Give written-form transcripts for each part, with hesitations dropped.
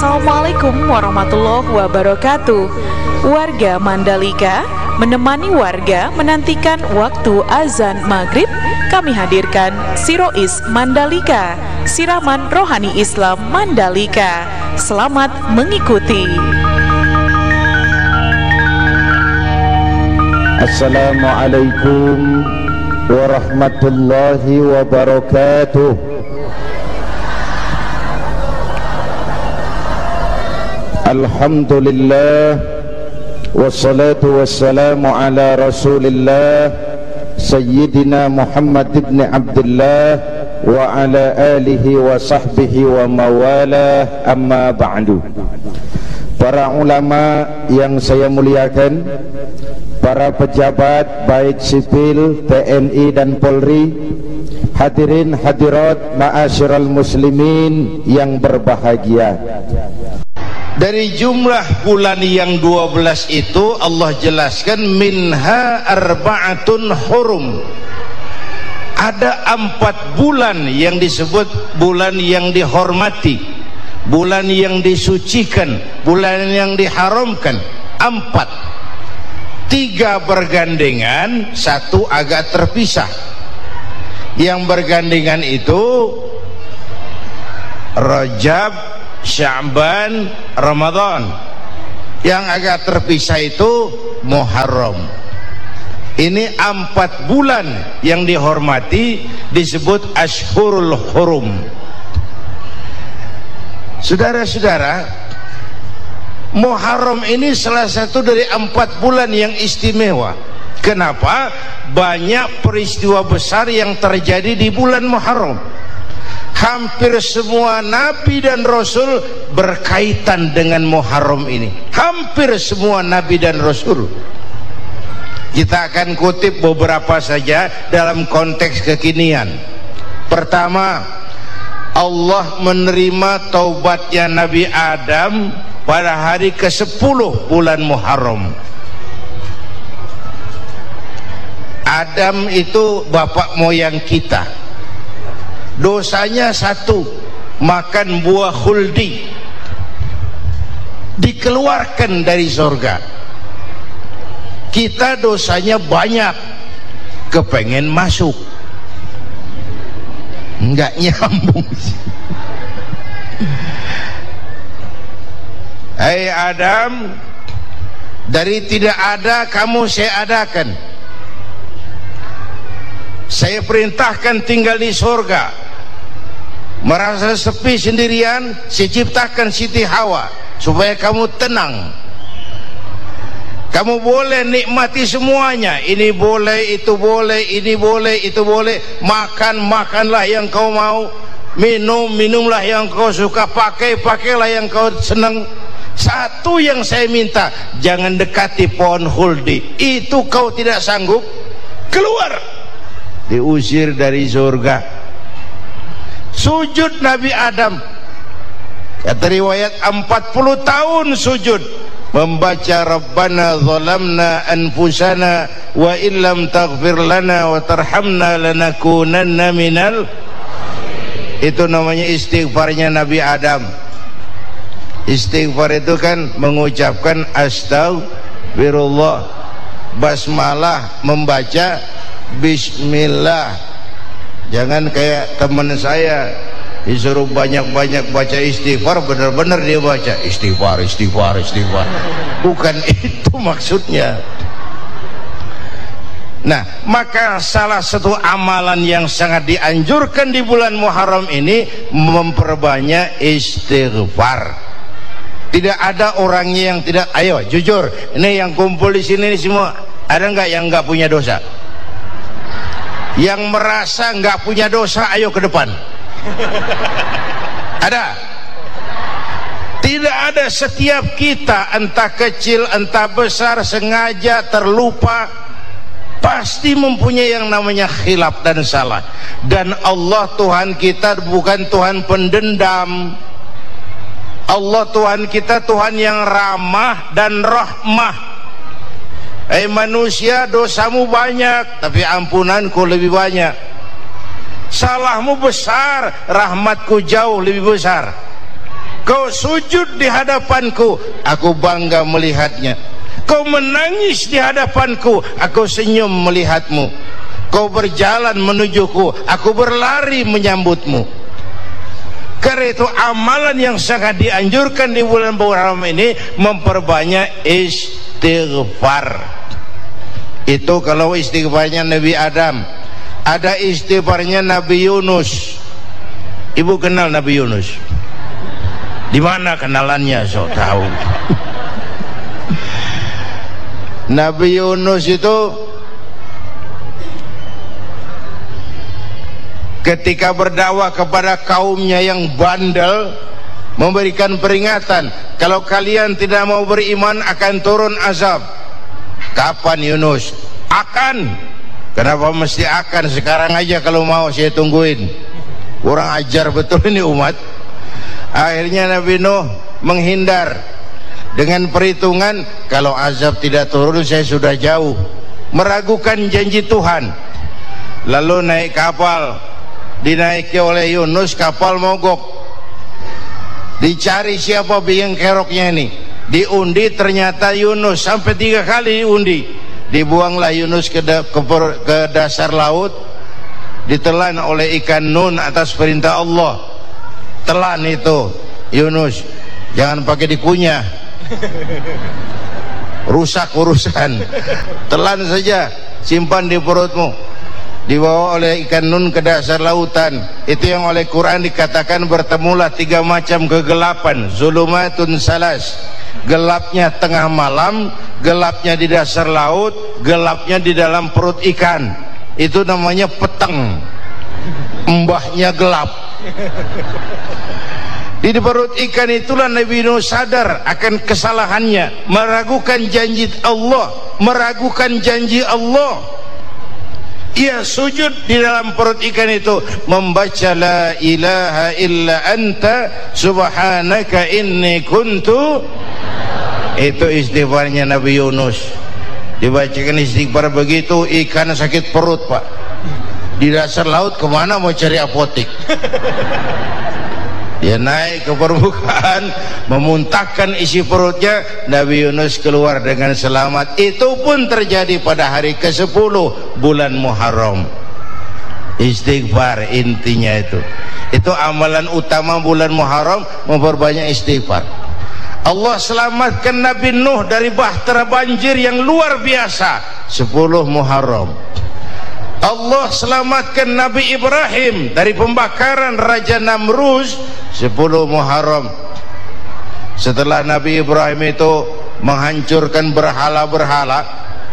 Assalamualaikum warahmatullahi wabarakatuh. Warga Mandalika menemani warga menantikan waktu azan maghrib. Kami hadirkan Sirois Mandalika, siraman rohani Islam Mandalika. Selamat mengikuti. Assalamualaikum warahmatullahi wabarakatuh. Alhamdulillah, wassalatu wassalamu ala rasulillah Sayyidina Muhammad ibn Abdullah wa ala alihi wa sahbihi wa mawalah, amma ba'du. Para ulama yang saya muliakan, para pejabat baik sipil, TNI dan Polri, hadirin hadirat ma'asyiral muslimin yang berbahagia. Dari jumlah bulan yang 12 itu Allah jelaskan minha arba'atun hurum. Ada 4 bulan yang disebut bulan yang dihormati, bulan yang disucikan, bulan yang diharamkan. 4, 3 bergandengan, 1 agak terpisah. Yang bergandengan itu Rajab, Sya'ban, Ramadan. Yang agak terpisah itu Muharram. Ini 4 bulan yang dihormati, disebut Ashhurul Hurum. Saudara-saudara, Muharram ini salah satu dari 4 bulan yang istimewa. Kenapa? Banyak peristiwa besar yang terjadi di bulan Muharram. Hampir semua nabi dan rasul berkaitan dengan Muharram ini. Hampir semua nabi dan rasul. Kita akan kutip beberapa saja dalam konteks kekinian. Pertama, Allah menerima taubatnya Nabi Adam pada hari ke-10 bulan Muharram. Adam itu bapak moyang kita. Dosanya 1, makan buah khuldi, dikeluarkan dari surga. Kita dosanya banyak, kepengen masuk, enggak nyambung. Hai Adam, dari tidak ada kamu saya adakan. Saya perintahkan tinggal di surga. Merasa sepi sendirian, saya ciptakan Siti Hawa supaya kamu tenang. Kamu boleh nikmati semuanya. Ini boleh, itu boleh, ini boleh, itu boleh. Makan, makanlah yang kau mau. Minum, minumlah yang kau suka. Pakai, pakailah yang kau senang. Satu yang saya minta, jangan dekati pohon khuldi. Itu kau tidak sanggup, keluar. Diusir dari surga. Sujud Nabi Adam, kata riwayat 40 tahun sujud, membaca Rabbana zalamna anfusana wa illam taghfir lana wa tarhamna lanakunanna minal. Itu namanya istighfarnya Nabi Adam. Istighfar itu kan mengucapkan astagfirullah, basmalah, membaca bismillah. Jangan kayak teman saya disuruh banyak-banyak baca istighfar, benar-benar dia baca istighfar, istighfar, istighfar. Bukan itu maksudnya. Nah, maka salah satu amalan yang sangat dianjurkan di bulan Muharram ini memperbanyak istighfar. Tidak ada orangnya yang tidak. Ayo jujur, ini yang kumpul di sini semua, ada nggak yang nggak punya dosa? Yang merasa nggak punya dosa, ayo ke depan. Ada? Tidak ada. Setiap kita, entah kecil entah besar, sengaja terlupa, pasti mempunyai yang namanya khilaf dan salah. Dan Allah Tuhan kita bukan Tuhan pendendam. Allah Tuhan kita Tuhan yang ramah dan rahmah. Manusia, dosamu banyak, tapi ampunanku lebih banyak. Salahmu besar, rahmatku jauh lebih besar. Kau sujud di hadapanku, aku bangga melihatnya. Kau menangis di hadapanku, aku senyum melihatmu. Kau berjalan menujuku, aku berlari menyambutmu. Karena itu amalan yang sangat dianjurkan di bulan Muharram ini memperbanyak istighfar. Itu kalau istighfarnya Nabi Adam. Ada istighfarnya Nabi Yunus. Ibu kenal Nabi Yunus? Di mana kenalannya? So tahu. Nabi Yunus itu ketika berdakwah kepada kaumnya yang bandel, memberikan peringatan, kalau kalian tidak mau beriman akan turun azab. Kapan Yunus? Akan. Kenapa mesti akan? Sekarang aja kalau mau, saya tungguin. Kurang ajar betul ini umat. Akhirnya Nabi Nuh menghindar dengan perhitungan, kalau azab tidak turun saya sudah jauh, meragukan janji Tuhan. Lalu naik kapal, dinaiki oleh Yunus, kapal mogok. Dicari siapa biang keroknya ini, diundi, ternyata Yunus. Sampai 3 kali diundi. Dibuanglah Yunus ke dasar laut, ditelan oleh ikan nun atas perintah Allah. Telan itu Yunus, jangan pakai dikunyah, rusak urusan. Telan saja, simpan di perutmu. Dibawa oleh ikan nun ke dasar lautan. Itu yang oleh Quran dikatakan bertemulah 3 macam kegelapan. Zulumatun salas, gelapnya tengah malam, gelapnya di dasar laut, gelapnya di dalam perut ikan. Itu namanya peteng, mbahnya gelap. Di perut ikan itulah Nabi Nuh sadar akan kesalahannya, meragukan janji Allah, meragukan janji Allah. Ia sujud di dalam perut ikan itu, membaca la ilaha illa anta subhanaka inni kuntu. Itu istighfarnya Nabi Yunus. Dibacakan istighfar begitu, ikan sakit perut pak. Di dasar laut kemana mau cari apotik? Dia naik ke permukaan, memuntahkan isi perutnya. Nabi Yunus keluar dengan selamat. Itu pun terjadi pada hari ke-10 bulan Muharram. Istighfar intinya itu. Itu amalan utama bulan Muharram, memperbanyak istighfar. Allah selamatkan Nabi Nuh dari bahtera banjir yang luar biasa 10 Muharram. Allah selamatkan Nabi Ibrahim dari pembakaran Raja Namrus 10 Muharram. Setelah Nabi Ibrahim itu menghancurkan berhala-berhala,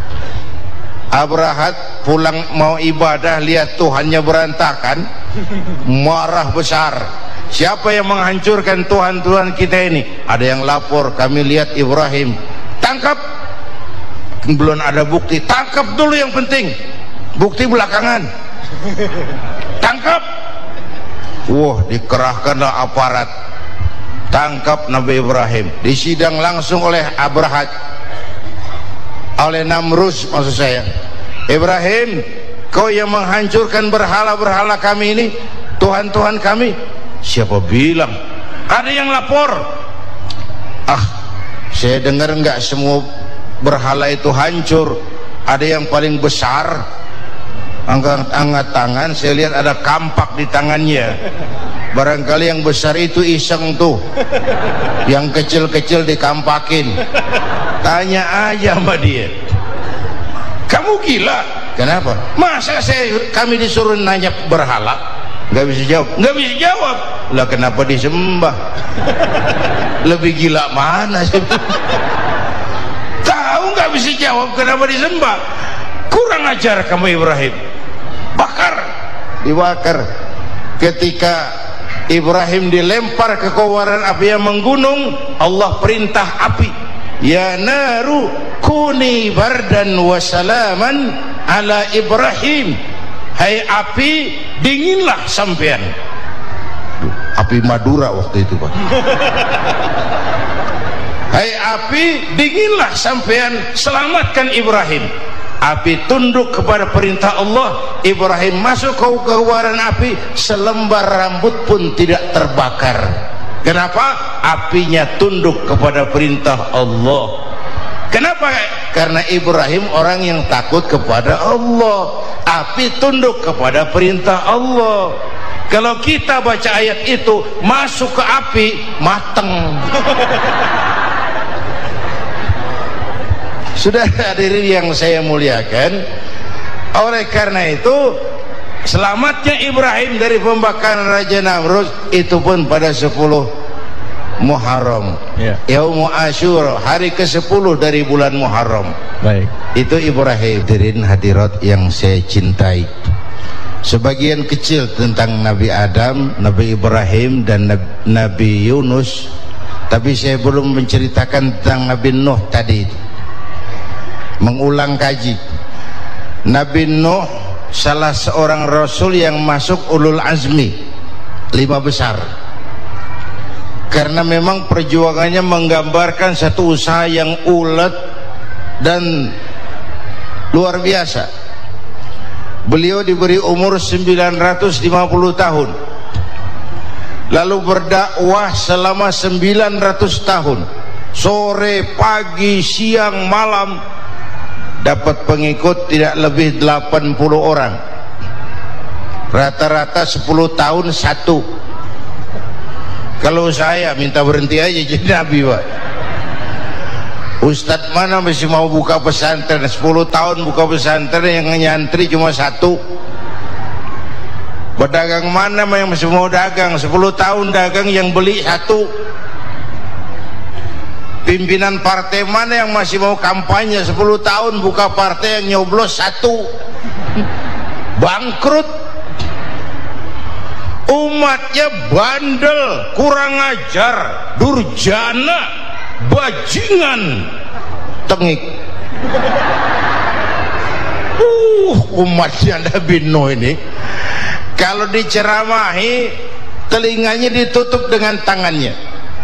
Abrahat pulang mau ibadah, lihat Tuhannya berantakan, marah besar. Siapa yang menghancurkan Tuhan-Tuhan kita ini? Ada yang lapor, kami lihat Ibrahim. Tangkap. Belum ada bukti, tangkap dulu yang penting. Bukti belakangan. Tangkap. Wah, dikerahkanlah aparat. Tangkap Nabi Ibrahim. Disidang langsung oleh Abrahat, oleh Namrus maksud saya. Ibrahim, kau yang menghancurkan berhala-berhala kami ini, Tuhan-Tuhan kami. Siapa bilang? Ada yang lapor. Ah, saya dengar enggak semua berhala itu hancur. Ada yang paling besar, angkat tangan, saya lihat ada kampak di tangannya. Barangkali yang besar itu iseng tuh, yang kecil-kecil dikampakin. Tanya aja sama dia, kamu gila? Kenapa? Masa kami disuruh nanya berhala? Nggak bisa jawab. Nggak bisa jawab. Lah kenapa disembah? Lebih gila mana sih? Tahu nggak bisa jawab kenapa disembah? Kurang ajar kamu Ibrahim. Bakar, dibakar. Ketika Ibrahim dilempar ke kobaran api yang menggunung, Allah perintah api, ya naru kuni bardan wa salaman ala Ibrahim. Hai api, dinginlah sampean. Api Madura waktu itu pak. Hai api, dinginlah sampean, selamatkan Ibrahim. Api tunduk kepada perintah Allah. Ibrahim masuk ke kobaran api, selembar rambut pun tidak terbakar. Kenapa? Apinya tunduk kepada perintah Allah. Kenapa? Karena Ibrahim orang yang takut kepada Allah. Api tunduk kepada perintah Allah. Kalau kita baca ayat itu masuk ke api, mateng. Sudah hadirin yang saya muliakan, oleh karena itu selamatnya Ibrahim dari pembakaran Raja Namrud itu pun pada 10 Muharram, Yaumul Asyura, hari ke-10 dari bulan Muharram. Baik. Itu Ibrahim. Hadirin hadirat yang saya cintai, sebagian kecil tentang Nabi Adam, Nabi Ibrahim dan Nabi Yunus, tapi saya belum menceritakan tentang Nabi Nuh tadi. Mengulang kaji. Nabi Nuh salah seorang rasul yang masuk ulul azmi 5 besar, karena memang perjuangannya menggambarkan satu usaha yang ulet dan luar biasa. Beliau diberi umur 950 tahun, lalu berdakwah selama 900 tahun, sore, pagi, siang, malam. Dapat pengikut tidak lebih 80 orang, rata-rata 10 tahun satu. Kalau saya minta berhenti aja jadi nabi, Pak. Ustadz mana masih mau buka pesantren 10 tahun buka pesantren, yang nyantri cuma satu. Pedagang mana yang masih mau dagang 10 tahun dagang, yang beli satu. Pimpinan partai mana yang masih mau kampanye 10 tahun buka partai, yang nyoblos satu. Bangkrut. Umatnya bandel, kurang ajar, durjana, bajingan, tengik. Umatnya Nabi Nuh ini kalau diceramahi telinganya ditutup dengan tangannya.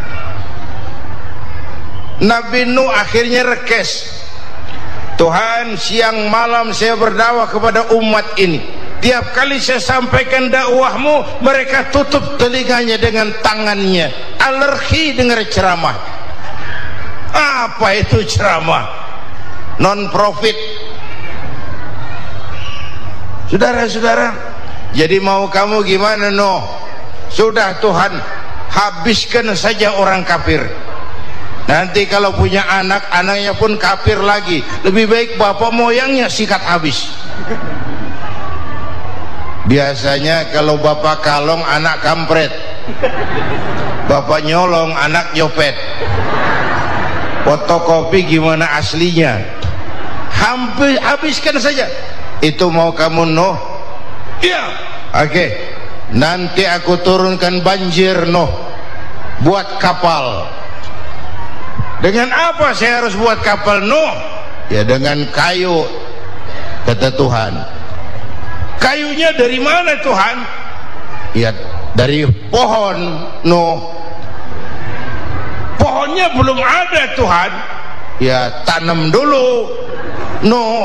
Nabi Nuh akhirnya rekes. Tuhan, siang malam saya berdakwah kepada umat ini. Tiap kali saya sampaikan dakwahmu, mereka tutup telinganya dengan tangannya. Alergi dengar ceramah. Apa itu ceramah? Non profit. Saudara-saudara, jadi mau kamu gimana, Nuh? Sudah Tuhan, habiskan saja orang kafir. Nanti kalau punya anak, anaknya pun kafir lagi. Lebih baik bapak moyangnya sikat habis. Biasanya kalau bapak kalong, anak kampret. Bapak nyolong, anak nyopet. Fotokopi gimana aslinya. Hampir habiskan saja. Itu mau kamu, Nuh? Iya. Oke. Nanti aku turunkan banjir, Nuh. Buat kapal. Dengan apa saya harus buat kapal, Nuh? Ya dengan kayu, kata Tuhan. Kayunya dari mana, Tuhan? Ya dari pohon, Nuh. Pohonnya belum ada, Tuhan. Ya tanam dulu, Nuh.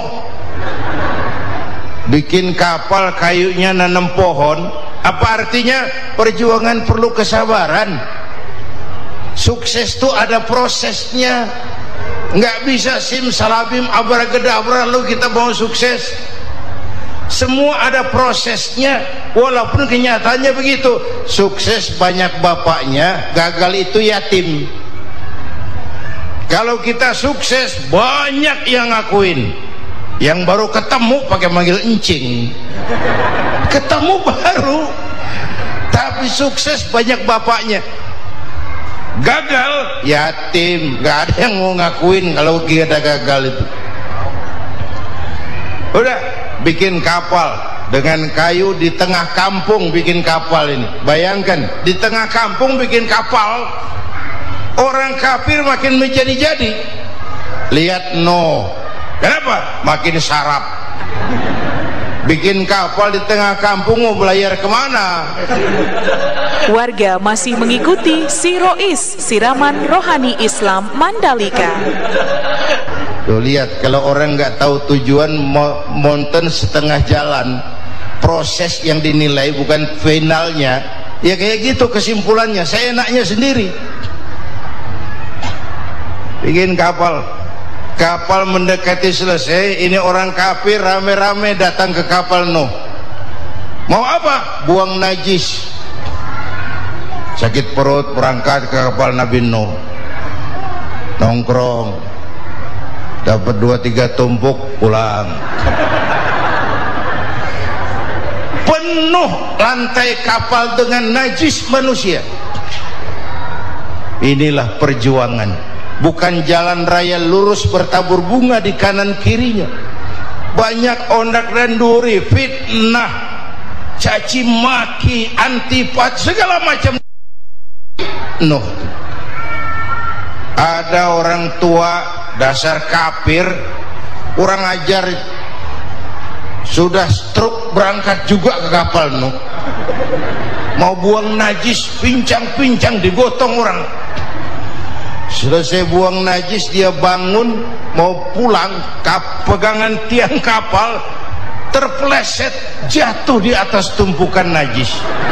Bikin kapal, kayunya nanam pohon. Apa artinya? Perjuangan perlu kesabaran. Sukses itu ada prosesnya. Nggak bisa simsalabim abracadabra lalu kita mau sukses. Semua ada prosesnya. Walaupun kenyataannya begitu. Sukses banyak bapaknya, gagal itu yatim. Kalau kita sukses banyak yang ngakuin. Yang baru ketemu pakai manggil encing. Ketemu baru, tapi sukses banyak bapaknya. Gagal yatim, gak ada yang mau ngakuin kalau kita gagal itu. Udah bikin kapal dengan kayu di tengah kampung, bikin kapal ini. Bayangkan di tengah kampung bikin kapal, orang kafir makin menjadi-jadi. Lihat Nuh, kenapa? Makin sarap. Bikin kapal di tengah kampung, mau belayar kemana? Warga masih mengikuti Sirois, siraman rohani Islam Mandalika. Tuh lihat, kalau orang nggak tahu tujuan, mountain setengah jalan. Proses yang dinilai bukan finalnya. Ya kayak gitu kesimpulannya, saya enaknya sendiri. Bikin kapal mendekati selesai, ini orang kafir rame-rame datang ke kapal Nuh. Mau apa? Buang najis. Sakit perut, berangkat ke kapal Nabi Nuh, nongkrong, dapat 2-3 tumpuk, pulang. Penuh lantai kapal dengan najis manusia. Inilah perjuangan, bukan jalan raya lurus bertabur bunga di kanan kirinya. Banyak ondak dan duri, fitnah, caci maki, antipat, segala macam. Nuh, ada orang tua dasar kafir, kurang ajar, sudah stroke berangkat juga ke kapal Nuh, mau buang najis, pincang-pincang digotong orang. Selesai buang najis dia bangun mau pulang, pegangan tiang kapal terpeleset, jatuh di atas tumpukan najis.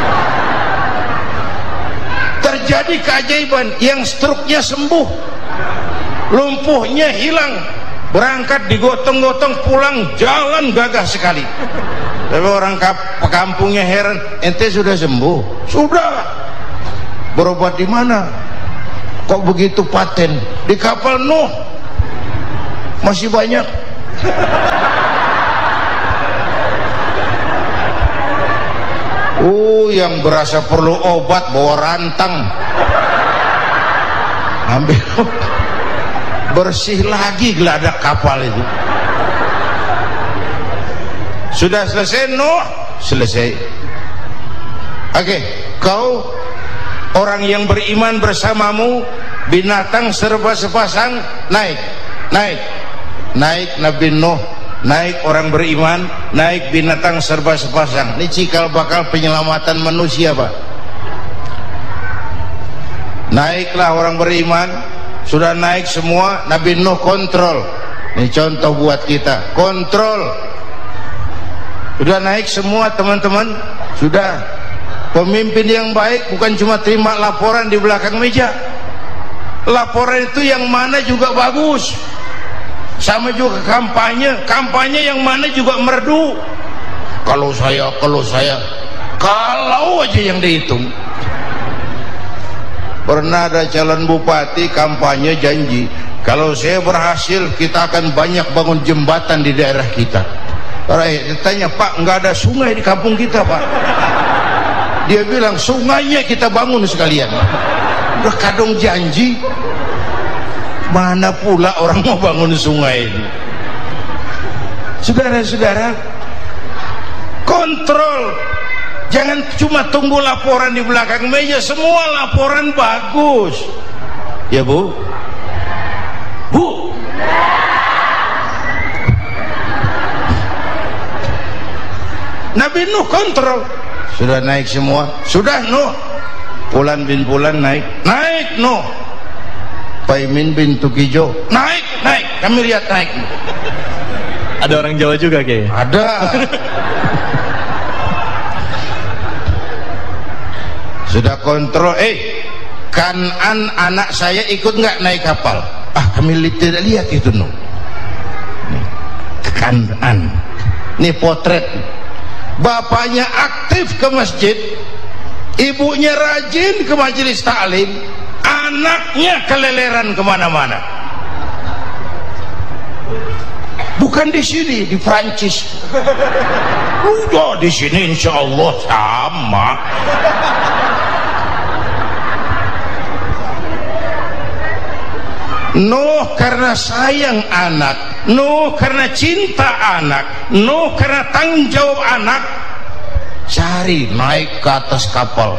Terjadi keajaiban, yang struknya sembuh, lumpuhnya hilang, berangkat digotong-gotong pulang, jalan gagah sekali. Tapi orang kampungnya heran, ente sudah sembuh? Sudah. Berobat di mana? Kok begitu paten? Di kapal Nuh masih banyak. Yang berasa perlu obat bawa rantang, ambil bersih lagi geladak kapal itu. Sudah selesai Nuh? Selesai. Oke, kau orang yang beriman bersamamu, binatang serba sepasang, naik Nabi Nuh, naik orang beriman, naik binatang serba sepasang. Ini cikal bakal penyelamatan manusia, Pak. Naiklah orang beriman, sudah naik semua, Nabi Nuh kontrol. Ini contoh buat kita, kontrol. Sudah naik semua teman-teman, sudah. Pemimpin yang baik bukan cuma terima laporan di belakang meja. Laporan itu yang mana juga bagus. Sama juga kampanye yang mana juga merdu. Kalau aja yang dihitung. Pernah ada calon bupati kampanye janji, kalau saya berhasil kita akan banyak bangun jembatan di daerah kita. Ditanya, Pak, nggak ada sungai di kampung kita, Pak. Dia bilang, sungainya kita bangun sekalian. Udah kadung janji, mana pula orang mau bangun sungai ini. Saudara-saudara, kontrol. Jangan cuma tunggu laporan di belakang meja, semua laporan bagus. Ya Bu? Bu? Nabi Nuh kontrol. Sudah naik semua? Sudah Nuh. Pulan bin Pulan naik Nuh. Paimin bin Tukijo naik. Kami lihat naik. Ada orang Jawa juga kayaknya. Ada. Sudah kontrol. Kanan anak saya ikut nggak naik kapal? Kami tidak lihat itu Nuh. Kanan. Ini potret. Bapaknya aktif ke masjid, ibunya rajin ke majelis taklim, anaknya keleleran kemana-mana. Bukan di sini, di Prancis. Udah di sini insya Allah sama. Nuh karena sayang anak, Nuh karena cinta anak, Nuh karena tanggung jawab anak, cari naik ke atas kapal.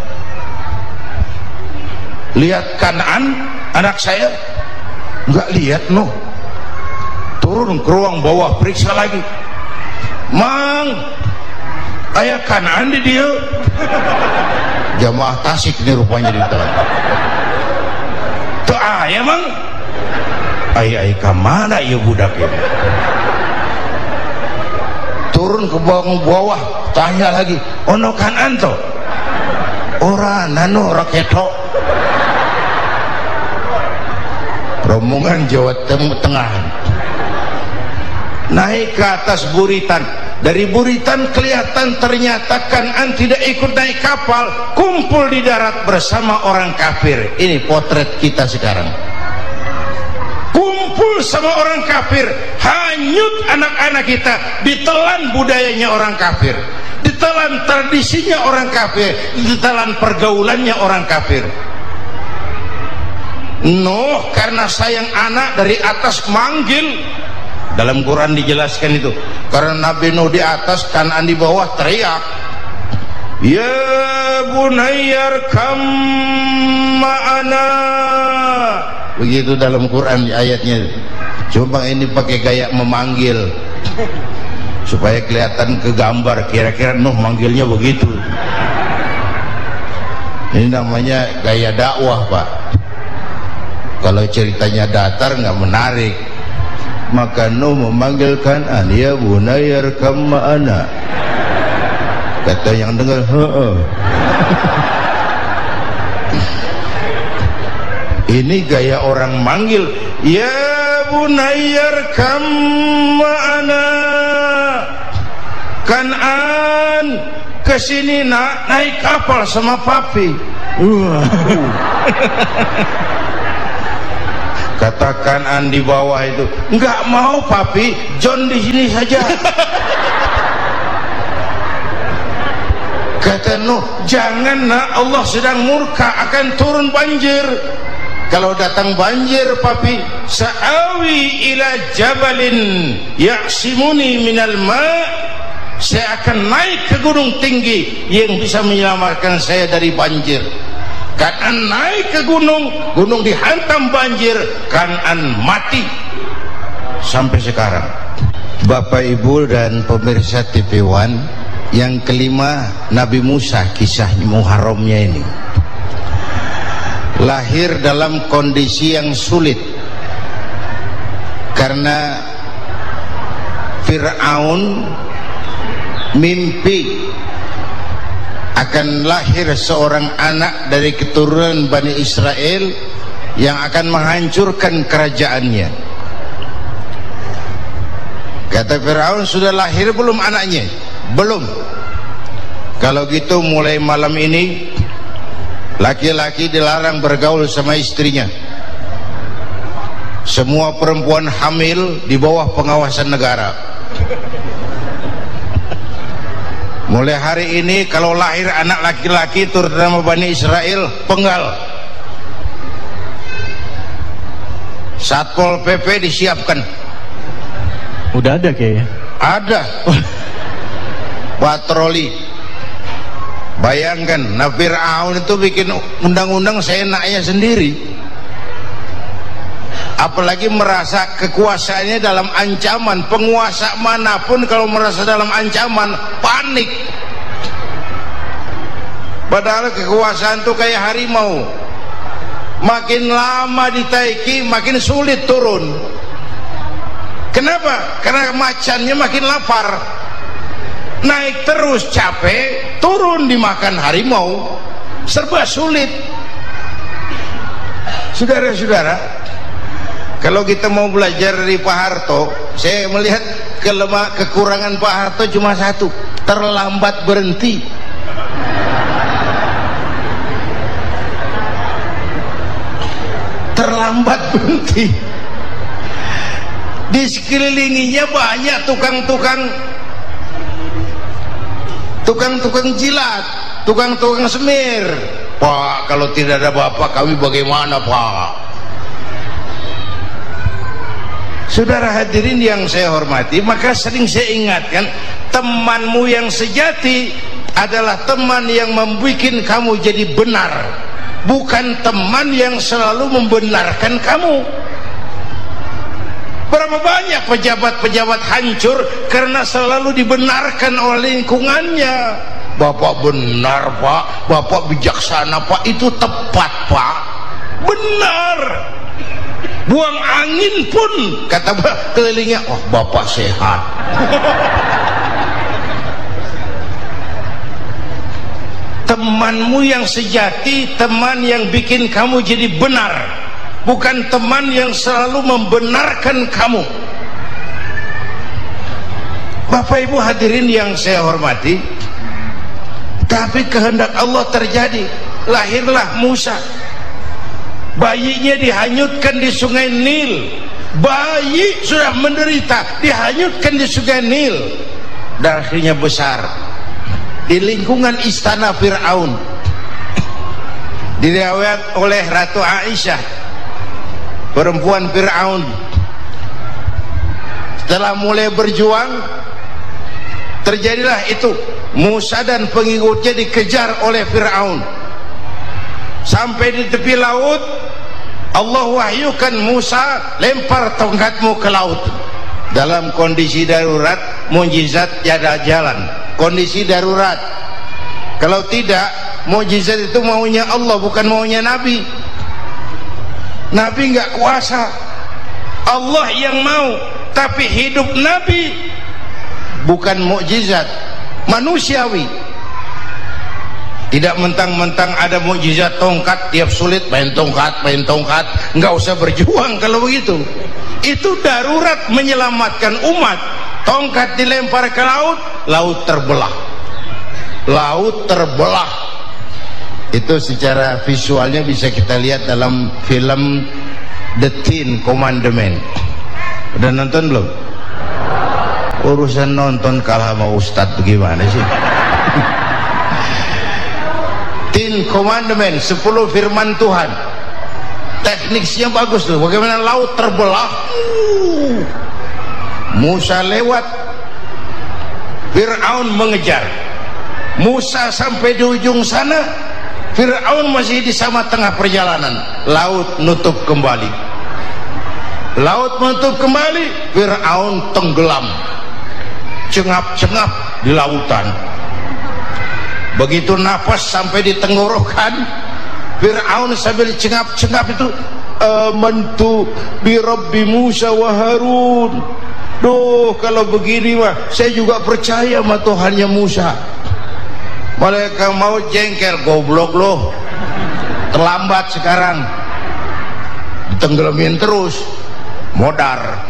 Lihat Kanaan anak saya, nggak lihat Nuh. Turun ke ruang bawah, periksa lagi. Mang, ayah Kanaan di dia. Jamaah Tasik ini rupanya di dalam. Tuh ayah mang, ayah kemana ya budak ini? Turun ke bawah, tanya lagi, ono Kanaan toh? Orang nano raketok. Rombongan Jawa Tengah naik ke atas buritan. Dari buritan kelihatan ternyata Kan'an tidak ikut naik kapal, kumpul di darat bersama orang kafir. Ini potret kita sekarang, kumpul sama orang kafir, hanyut anak-anak kita, ditelan budayanya orang kafir, ditelan tradisinya orang kafir, ditelan pergaulannya orang kafir. Nuh karena sayang anak dari atas manggil. Dalam Quran dijelaskan itu, karena Nabi Nuh di atas, Kan'an di bawah, teriak, ya bunayyarkam ma'ana. Begitu dalam Quran ayatnya. Coba ini pakai gaya memanggil supaya kelihatan ke gambar, kira-kira Nuh manggilnya begitu. Ini namanya gaya dakwah, Pak. Kalau ceritanya datar nggak menarik. Maka Nuh memanggil Kan'an, ya bunayyarkam ma'ana. Kata yang dengar, ini gaya orang manggil, ya bunayyarkam ma'ana. Kan'an kesini nak, naik kapal sama papi. Kata Kan'an di bawah itu, enggak mau papi, John di sini saja. Kata Nuh, jangan nak, Allah sedang murka, akan turun banjir. Kalau datang banjir papi, sa'awi ila jabalin ya'simuni minal ma', saya akan naik ke gunung tinggi yang bisa menyelamatkan saya dari banjir. Kan'an naik ke gunung, gunung dihantam banjir, Kan'an mati. Sampai sekarang. Bapak Ibu dan pemirsa TV One, yang kelima, Nabi Musa, kisah Muharramnya ini lahir dalam kondisi yang sulit karena Fir'aun mimpi akan lahir seorang anak dari keturunan Bani Israel yang akan menghancurkan kerajaannya. Kata Fir'aun, sudah lahir belum anaknya? Belum. Kalau gitu mulai malam ini laki-laki dilarang bergaul sama istrinya. Semua perempuan hamil di bawah pengawasan negara. Mulai hari ini kalau lahir anak laki-laki terutama Bani Israel, penggal. Satpol PP disiapkan. Udah ada kayaknya. Ada. Patroli. Bayangkan, Nabi Fir'aun itu bikin undang-undang seenaknya sendiri. Apalagi merasa kekuasaannya dalam ancaman. Penguasa manapun kalau merasa dalam ancaman, panik. Padahal kekuasaan itu kayak harimau, makin lama ditaiki makin sulit turun. Kenapa? Karena macannya makin lapar. Naik terus capek, turun dimakan harimau, serba sulit. Saudara-saudara, kalau kita mau belajar dari Pak Harto, saya melihat kekurangan Pak Harto cuma satu, terlambat berhenti. Terlambat berhenti. Di sekelilinginya banyak tukang-tukang jilat, tukang-tukang semir. Pak, kalau tidak ada bapak kami bagaimana, Pak? Saudara hadirin yang saya hormati, maka sering saya ingatkan, temanmu yang sejati adalah teman yang membuat kamu jadi benar, bukan teman yang selalu membenarkan kamu. Berapa banyak pejabat-pejabat hancur karena selalu dibenarkan oleh lingkungannya. Bapak benar, Pak. Bapak bijaksana, Pak. Itu tepat, Pak. Benar. Buang angin pun kata kelilingnya, oh Bapak sehat. temanmu yang sejati, teman yang bikin kamu jadi benar, bukan teman yang selalu membenarkan kamu. Bapak Ibu hadirin yang saya hormati, tapi kehendak Allah terjadi. Lahirlah Musa, bayinya dihanyutkan di sungai Nil. Bayi sudah menderita, dihanyutkan di sungai Nil, dan akhirnya besar di lingkungan istana Fir'aun. Diriwayat oleh Ratu Aisyah, perempuan Fir'aun, setelah mulai berjuang, terjadilah itu. Musa dan pengikutnya dikejar oleh Fir'aun sampai di tepi laut. Allah wahyukan, Musa, lempar tongkatmu ke laut. Dalam kondisi darurat, mukjizat tiada jalan. Kondisi darurat. Kalau tidak, mukjizat itu maunya Allah, bukan maunya Nabi. Nabi nggak kuasa, Allah yang mau. Tapi hidup Nabi bukan mukjizat, manusiawi. Tidak mentang-mentang ada mukjizat tongkat, tiap sulit main tongkat. Nggak usah berjuang kalau begitu. Itu darurat menyelamatkan umat. Tongkat dilempar ke laut, laut terbelah. Laut terbelah. Itu secara visualnya bisa kita lihat dalam film The Ten Commandments. Udah nonton belum? Urusan nonton kalah sama Ustadz bagaimana sih? Ten Commandments, 10 firman Tuhan. Tekniknya bagus tuh, bagaimana laut terbelah. Musa lewat, Fir'aun mengejar. Musa sampai di ujung sana, Fir'aun masih di sama tengah perjalanan. Laut nutup kembali. Laut menutup kembali, Fir'aun tenggelam, cengap-cengap di lautan. Begitu nafas sampai di tenggorokan, Fir'aun sambil cengap-cengap itu, amantu bi Rabbi Musa wa Harun. Duh, kalau begini mah saya juga percaya sama Tuhannya Musa. Mereka mau jengkel, goblok loh, terlambat sekarang, ditenggelamin terus, modar.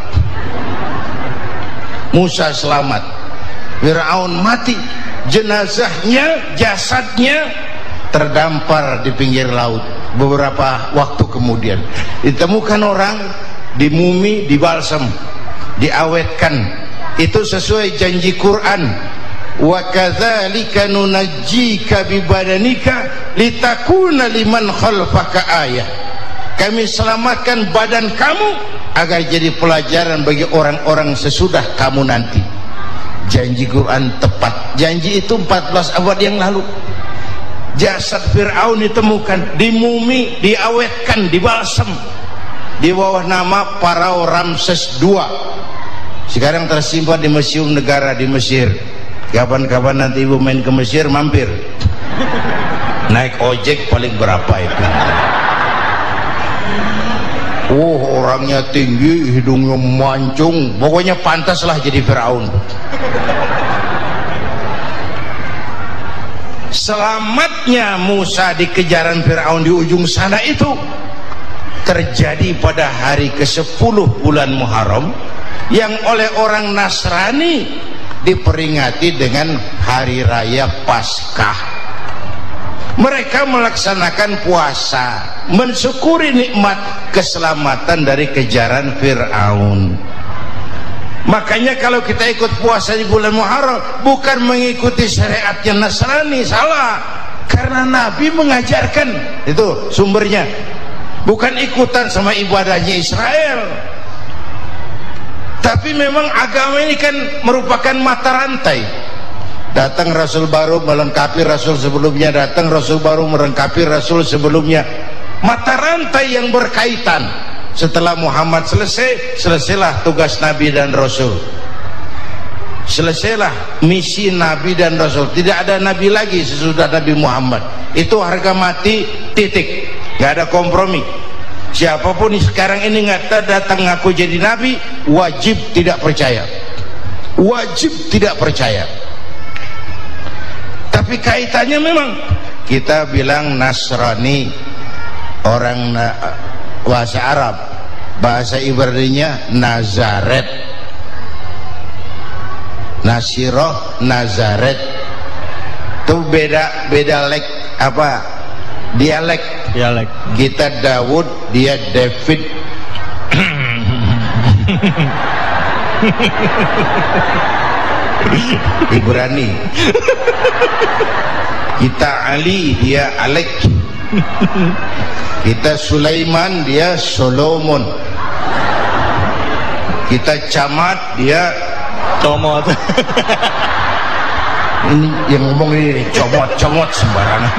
Musa selamat, Fir'aun mati, jenazahnya, jasadnya terdampar di pinggir laut. Beberapa waktu kemudian ditemukan orang, dimumi, dibalsam, diawetkan. Itu sesuai janji Quran, wa kadzalika nunajjika bi badanika litakuna liman khalfaka ayah. Kami selamatkan badan kamu agar jadi pelajaran bagi orang-orang sesudah kamu nanti. Janji Quran tepat. Janji itu 14 abad yang lalu. Jasad Fir'aun ditemukan, dimumi, diawetkan, dibalsam di bawah nama Pharao Ramses II. Sekarang tersimpan di Museum Negara di Mesir. Kapan-kapan nanti ibu main ke Mesir, mampir. Naik ojek paling berapa itu? Orangnya tinggi, hidungnya mancung, pokoknya pantaslah jadi Fir'aun. Selamatnya Musa di kejaran Fir'aun di ujung sana itu terjadi pada hari ke-10 bulan Muharram, yang oleh orang Nasrani diperingati dengan hari raya Paskah. Mereka melaksanakan puasa, mensyukuri nikmat keselamatan dari kejaran Fir'aun. Makanya kalau kita ikut puasa di bulan Muharram, bukan mengikuti syariatnya Nasrani, salah. Karena Nabi mengajarkan, itu sumbernya, bukan ikutan sama ibadahnya Israel. Tapi memang agama ini kan merupakan mata rantai. Datang Rasul baru melengkapi Rasul sebelumnya, datang Rasul baru melengkapi Rasul sebelumnya. Mata rantai yang berkaitan. Setelah Muhammad selesai, selesailah tugas Nabi dan Rasul. Selesailah misi Nabi dan Rasul. Tidak ada Nabi lagi sesudah Nabi Muhammad. Itu harga mati, titik. Gak ada kompromi. Siapapun sekarang ini nggak datang ngaku jadi Nabi, wajib tidak percaya. Wajib tidak percaya. Tapi kaitannya memang kita bilang Nasrani, orang bahasa Arab, bahasa Ibraninya Nazaret, Nasiroh, Nazaret. Itu beda dialek. Kita Daud, dia David. Ibrani. Kita Ali, dia Alek. Kita Sulaiman, dia Solomon. Kita Camat, dia Comot. Ini yang ngomong ini comot sembarangan.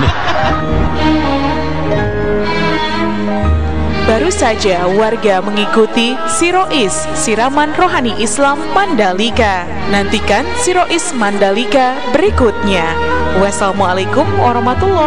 Baru saja warga mengikuti Sirois Siraman Rohani Islam Mandalika. Nantikan Sirois Mandalika berikutnya. Wassalamualaikum warahmatullahi wabarakatuh.